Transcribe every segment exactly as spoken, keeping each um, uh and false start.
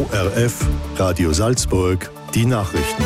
O R F, Radio Salzburg, die Nachrichten.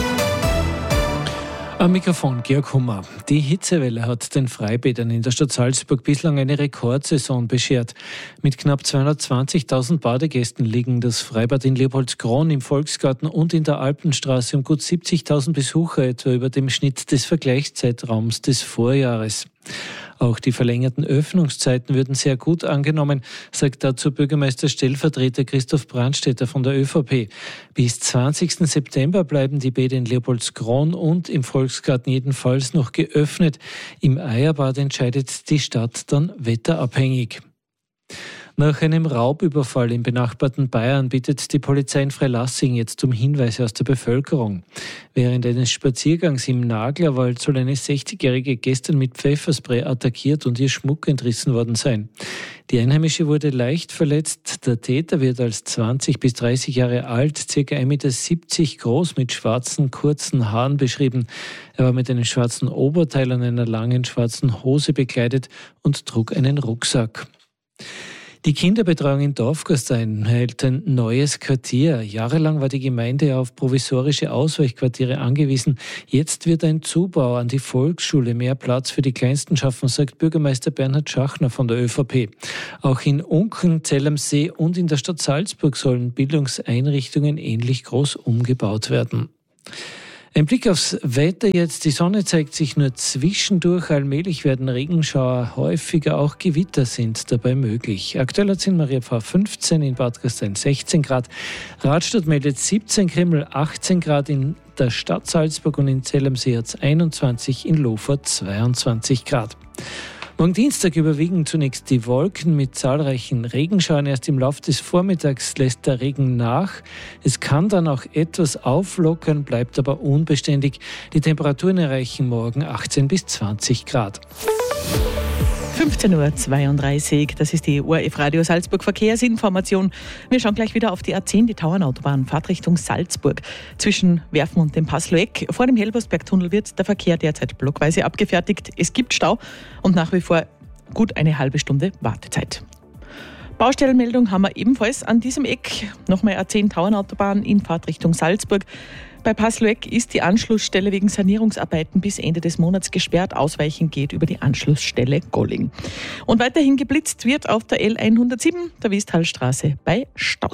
Am Mikrofon Georg Hummer. Die Hitzewelle hat den Freibädern in der Stadt Salzburg bislang eine Rekordsaison beschert. Mit knapp zweihundertzwanzigtausend Badegästen liegen das Freibad in Leopoldskron, im Volksgarten und in der Alpenstraße um gut siebzigtausend Besucher etwa über dem Schnitt des Vergleichszeitraums des Vorjahres. Auch die verlängerten Öffnungszeiten würden sehr gut angenommen, sagt dazu Bürgermeister-Stellvertreter Christoph Brandstätter von der ÖVP. Bis zwanzigsten September bleiben die Bäder in Leopoldskron und im Volksgarten jedenfalls noch geöffnet. Im Eierbad entscheidet die Stadt dann wetterabhängig. Nach einem Raubüberfall im benachbarten Bayern bittet die Polizei in Freilassing jetzt um Hinweise aus der Bevölkerung. Während eines Spaziergangs im Naglerwald soll eine sechzigjährige gestern mit Pfefferspray attackiert und ihr Schmuck entrissen worden sein. Die Einheimische wurde leicht verletzt. Der Täter wird als zwanzig bis dreißig Jahre alt, circa ein Meter siebzig groß, mit schwarzen, kurzen Haaren beschrieben. Er war mit einem schwarzen Oberteil und einer langen schwarzen Hose bekleidet und trug einen Rucksack. Die Kinderbetreuung in Dorfgastein erhält ein neues Quartier. Jahrelang war die Gemeinde auf provisorische Ausweichquartiere angewiesen. Jetzt wird ein Zubau an die Volksschule mehr Platz für die Kleinsten schaffen, sagt Bürgermeister Bernhard Schachner von der ÖVP. Auch in Unken, Zell am See und in der Stadt Salzburg sollen Bildungseinrichtungen ähnlich groß umgebaut werden. Ein Blick aufs Wetter jetzt. Die Sonne zeigt sich nur zwischendurch. Allmählich werden Regenschauer häufiger, auch Gewitter sind dabei möglich. Aktuell hat es in Mariapfarr fünfzehn, in Bad Gastein sechzehn Grad. Radstadt meldet siebzehn, Krimml achtzehn Grad, in der Stadt Salzburg und in Zell am See hat es einundzwanzig, in Lofort zweiundzwanzig Grad. Morgen Dienstag überwiegen zunächst die Wolken mit zahlreichen Regenschauern. Erst im Laufe des Vormittags lässt der Regen nach. Es kann dann auch etwas auflockern, bleibt aber unbeständig. Die Temperaturen erreichen morgen achtzehn bis zwanzig Grad. fünfzehn Uhr zweiunddreißig, das ist die O R F Radio Salzburg Verkehrsinformation. Wir schauen gleich wieder auf die A zehn, die Tauernautobahn, Fahrt Richtung Salzburg. Zwischen Werfen und dem Passloeck vor dem Helbersbergtunnel wird der Verkehr derzeit blockweise abgefertigt. Es gibt Stau und nach wie vor gut eine halbe Stunde Wartezeit. Baustellenmeldung haben wir ebenfalls an diesem Eck. Nochmal A zehn Tauernautobahn in Fahrt Richtung Salzburg. Bei Passloeck ist die Anschlussstelle wegen Sanierungsarbeiten bis Ende des Monats gesperrt. Ausweichen geht über die Anschlussstelle Golling. Und weiterhin geblitzt wird auf der L hundertsieben, der Wiestalstraße bei Staus.